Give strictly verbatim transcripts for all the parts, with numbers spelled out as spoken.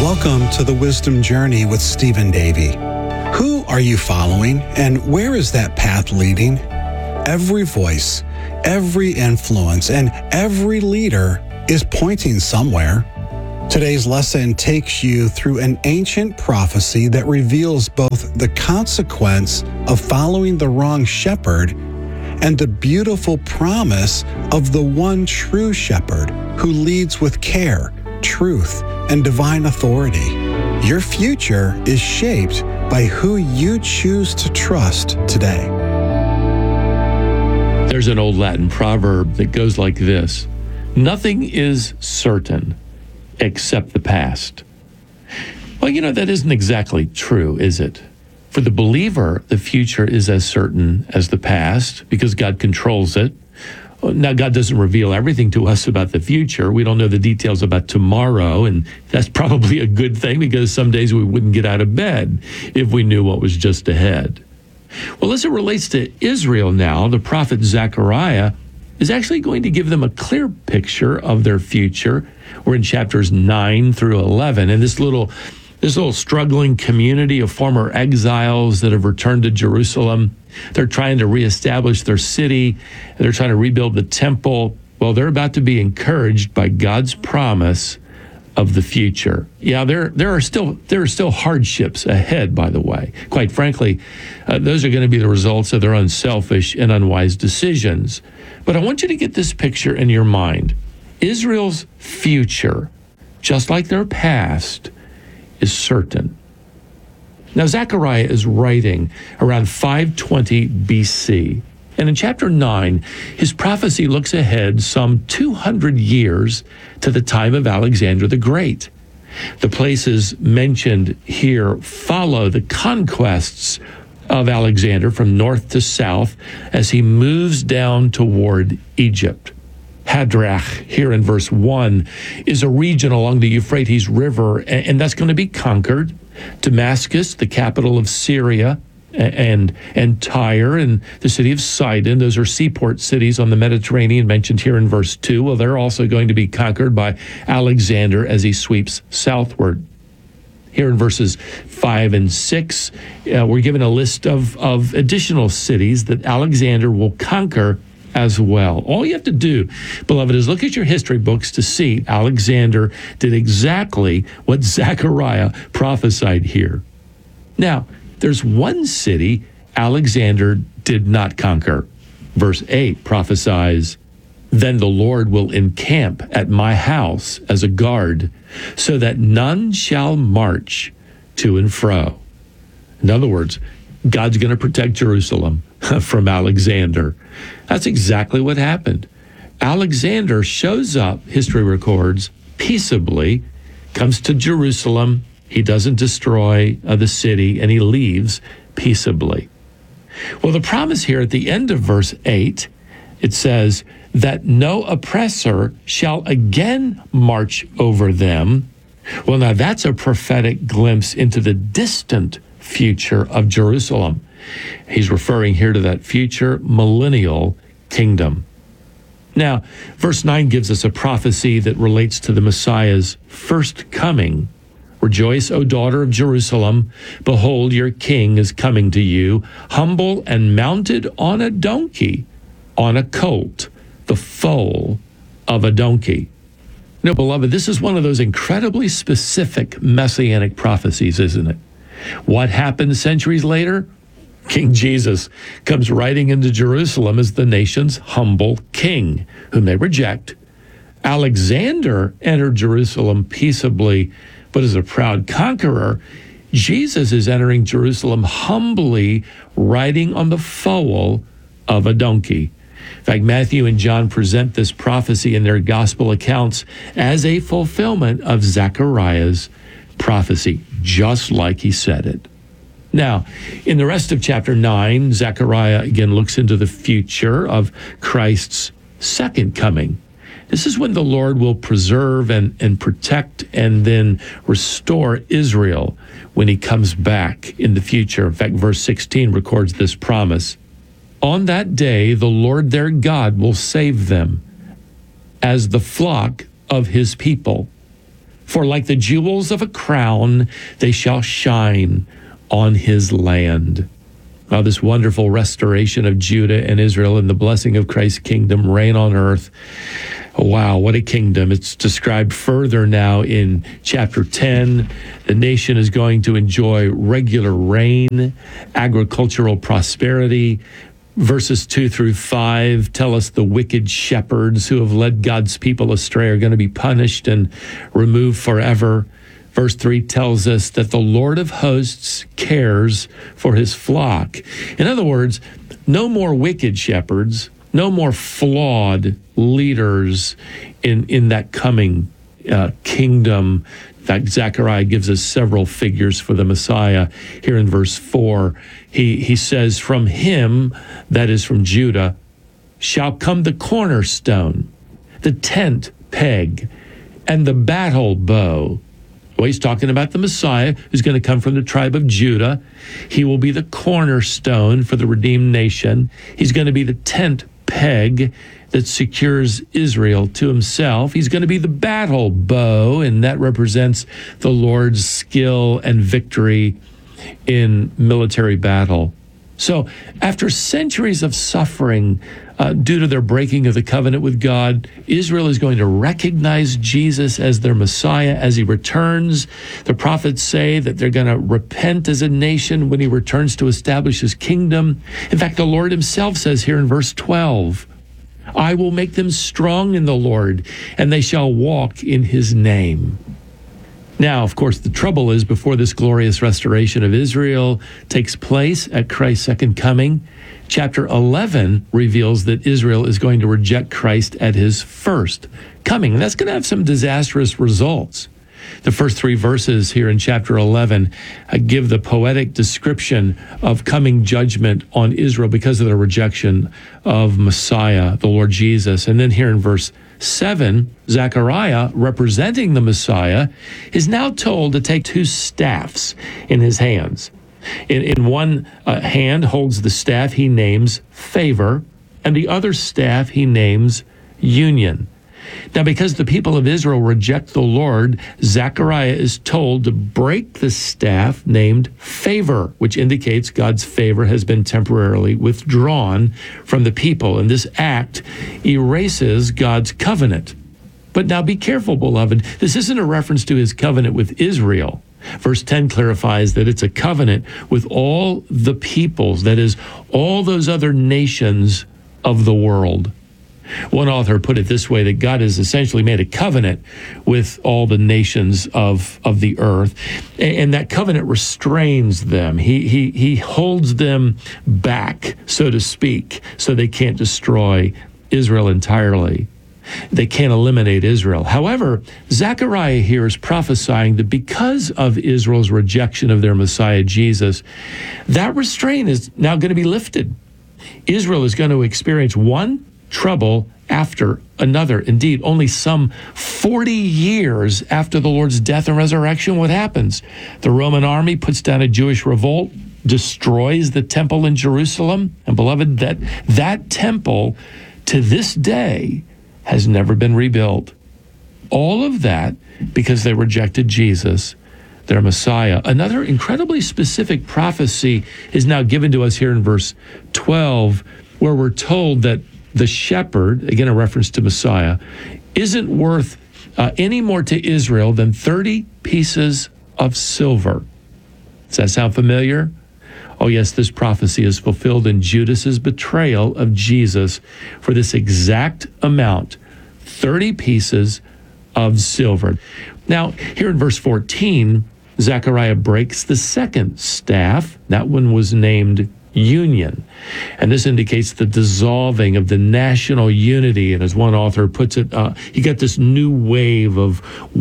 Welcome to the Wisdom Journey with Stephen Davey. Who are you following, and where is that path leading? Every voice, every influence, and every leader is pointing somewhere. Today's lesson takes you through an ancient prophecy that reveals both the consequence of following the wrong shepherd and the beautiful promise of the one true shepherd who leads with care, truth, and divine authority. Your future is shaped by who you choose to trust today. There's an old Latin proverb that goes like this: nothing is certain except the past. Well, you know, that isn't exactly true, is it? For the believer, the future is as certain as the past because God controls it. Now, God doesn't reveal everything to us about the future. We don't know the details about tomorrow, and that's probably a good thing because some days we wouldn't get out of bed if we knew what was just ahead. Well, as it relates to Israel now, the prophet Zechariah is actually going to give them a clear picture of their future. We're in chapters nine through eleven, and this little This little struggling community of former exiles that have returned to Jerusalem, they're trying to reestablish their city. They're trying to rebuild the temple. Well, they're about to be encouraged by God's promise of the future. Yeah, there there are still there are still hardships ahead, by the way. Quite frankly, uh, those are going to be the results of their unselfish and unwise decisions. But I want you to get this picture in your mind. Israel's future, just like their past, is certain. Now, Zechariah is writing around five twenty B C. And in chapter nine, his prophecy looks ahead some two hundred years to the time of Alexander the Great. The places mentioned here follow the conquests of Alexander from north to south as he moves down toward Egypt. Hadrach, here in verse one, is a region along the Euphrates River, and that's going to be conquered. Damascus, the capital of Syria, and and Tyre, and the city of Sidon, those are seaport cities on the Mediterranean mentioned here in verse two. Well, they're also going to be conquered by Alexander as he sweeps southward. Here in verses five and six, uh, we're given a list of, of additional cities that Alexander will conquer as well. All you have to do, beloved, is look at your history books to see Alexander did exactly what Zechariah prophesied here. Now, there's one city Alexander did not conquer. Verse eight prophesies, "Then the Lord will encamp at my house as a guard, so that none shall march to and fro." In other words, God's going to protect Jerusalem from Alexander. That's exactly what happened. Alexander shows up, history records, peaceably, comes to Jerusalem. He doesn't destroy uh, the city, and he leaves peaceably. Well, the promise here at the end of verse eight, it says that no oppressor shall again march over them. Well, now that's a prophetic glimpse into the distant future of Jerusalem. He's referring here to that future millennial kingdom. Now, verse nine gives us a prophecy that relates to the Messiah's first coming. "Rejoice, O daughter of Jerusalem. Behold, your king is coming to you, humble and mounted on a donkey, on a colt, the foal of a donkey." No, beloved, this is one of those incredibly specific messianic prophecies, isn't it? What happened centuries later? King Jesus comes riding into Jerusalem as the nation's humble king, whom they reject. Alexander entered Jerusalem peaceably, but as a proud conqueror. Jesus is entering Jerusalem humbly, riding on the foal of a donkey. In fact, Matthew and John present this prophecy in their gospel accounts as a fulfillment of Zechariah's prophecy, just like he said it. Now, in the rest of chapter nine, Zechariah again looks into the future of Christ's second coming. This is when the Lord will preserve and, and protect and then restore Israel when he comes back in the future. In fact, verse sixteen records this promise. "On that day, the Lord their God will save them as the flock of his people. For like the jewels of a crown, they shall shine on his land. Now, this wonderful restoration of Judah and Israel and the blessing of Christ's kingdom reign on earth. Wow, what a kingdom. It's described further now in chapter ten. The nation is going to enjoy regular rain, agricultural prosperity. Verses two through five tell us the wicked shepherds who have led God's people astray are going to be punished and removed forever. Verse three tells us that the Lord of hosts cares for his flock. In other words, no more wicked shepherds, no more flawed leaders in, in that coming uh, kingdom. In fact, Zechariah gives us several figures for the Messiah. Here in verse four, he, he says, from him, that is from Judah, shall come the cornerstone, the tent peg, and the battle bow. Well, he's talking about the Messiah who's going to come from the tribe of Judah. He will be the cornerstone for the redeemed nation. He's going to be the tent peg that secures Israel to himself. He's going to be the battle bow, and that represents the Lord's skill and victory in military battle. So after centuries of suffering uh, due to their breaking of the covenant with God, Israel is going to recognize Jesus as their Messiah as he returns. The prophets say that they're going to repent as a nation when he returns to establish his kingdom. In fact, the Lord himself says here in verse twelve, I will make them strong in the Lord, and they shall walk in his name. Now, of course, the trouble is before this glorious restoration of Israel takes place at Christ's second coming, chapter eleven reveals that Israel is going to reject Christ at his first coming. And that's going to have some disastrous results. The first three verses here in chapter eleven uh, give the poetic description of coming judgment on Israel because of the rejection of Messiah, the Lord Jesus. And then here in verse seven, Zechariah, representing the Messiah, is now told to take two staffs in his hands. In, in one uh, hand holds the staff he names favor, and the other staff he names union. Now, because the people of Israel reject the Lord, Zechariah is told to break the staff named favor, which indicates God's favor has been temporarily withdrawn from the people. And this act erases God's covenant. But now be careful, beloved. This isn't a reference to his covenant with Israel. Verse ten clarifies that it's a covenant with all the peoples, that is, all those other nations of the world. One author put it this way, that God has essentially made a covenant with all the nations of, of the earth, and that covenant restrains them. He, he, he holds them back, so to speak, so they can't destroy Israel entirely. They can't eliminate Israel. However, Zechariah here is prophesying that because of Israel's rejection of their Messiah, Jesus, that restraint is now going to be lifted. Israel is going to experience one trouble after another. Indeed, only some forty years after the Lord's death and resurrection, what happens? The Roman army puts down a Jewish revolt, destroys the temple in Jerusalem. And beloved, that that temple to this day has never been rebuilt. All of that because they rejected Jesus, their Messiah. Another incredibly specific prophecy is now given to us here in verse twelve, where we're told that the shepherd, again a reference to Messiah, isn't worth uh, any more to Israel than thirty pieces of silver. Does that sound familiar? Oh yes, this prophecy is fulfilled in Judas's betrayal of Jesus for this exact amount, thirty pieces of silver. Now, here in verse fourteen, Zechariah breaks the second staff. That one was named union. And this indicates the dissolving of the national unity. And as one author puts it, uh, you get this new wave of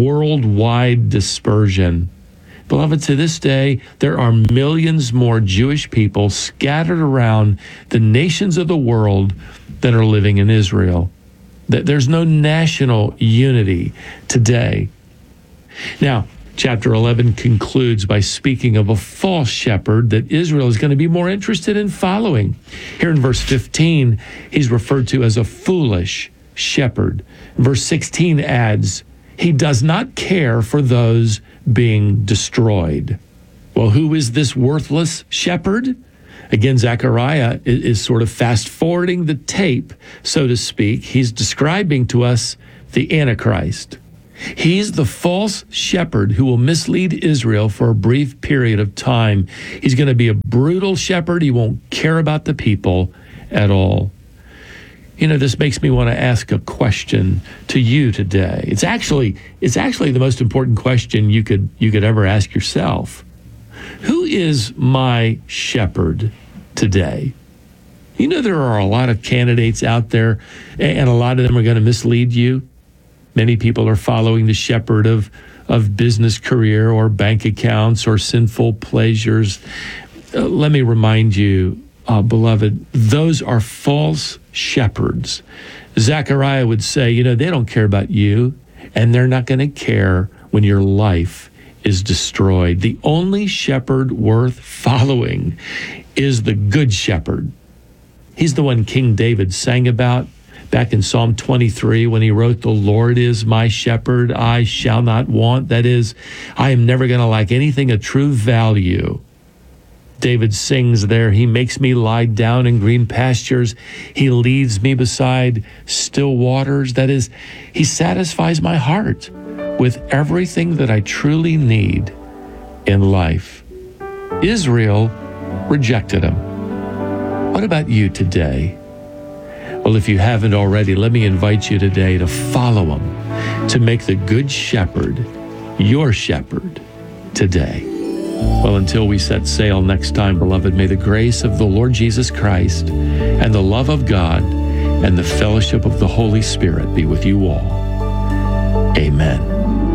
worldwide dispersion. Beloved, to this day, there are millions more Jewish people scattered around the nations of the world that are living in Israel. There's no national unity today. Now, chapter eleven concludes by speaking of a false shepherd that Israel is going to be more interested in following. Here in verse fifteen, he's referred to as a foolish shepherd. Verse sixteen adds, He does not care for those being destroyed. Well, who is this worthless shepherd? Again, Zechariah is, is sort of fast-forwarding the tape, so to speak. He's describing to us the Antichrist. He's the false shepherd who will mislead Israel for a brief period of time. He's going to be a brutal shepherd. He won't care about the people at all. You know, this makes me want to ask a question to you today. It's actually it's actually the most important question you could you could ever ask yourself. Who is my shepherd today? You know, there are a lot of candidates out there, and a lot of them are going to mislead you. Many people are following the shepherd of, of business career or bank accounts or sinful pleasures. Uh, let me remind you, uh, beloved, those are false shepherds. Zechariah would say, you know, they don't care about you, and they're not going to care when your life is destroyed. The only shepherd worth following is the good shepherd. He's the one King David sang about back in Psalm twenty-three when he wrote, "The Lord is my shepherd, I shall not want." That is, I am never going to lack anything of true value. David sings there, "He makes me lie down in green pastures. He leads me beside still waters." That is, he satisfies my heart with everything that I truly need in life. Israel rejected him. What about you today? Well, if you haven't already, let me invite you today to follow him, to make the good shepherd your shepherd today. Well, until we set sail next time, beloved, may the grace of the Lord Jesus Christ and the love of God and the fellowship of the Holy Spirit be with you all. Amen.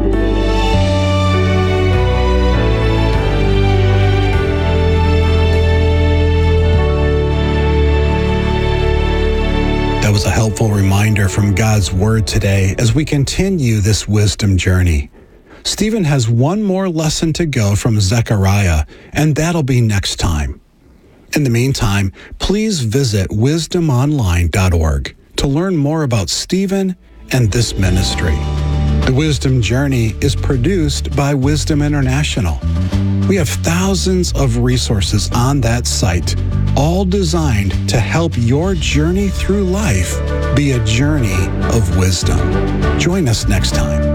That was a helpful reminder from God's Word today as we continue this wisdom journey. Stephen has one more lesson to go from Zechariah, and that'll be next time. In the meantime, please visit wisdom online dot org to learn more about Stephen and this ministry. The Wisdom Journey is produced by Wisdom International. We have thousands of resources on that site, all designed to help your journey through life be a journey of wisdom. Join us next time.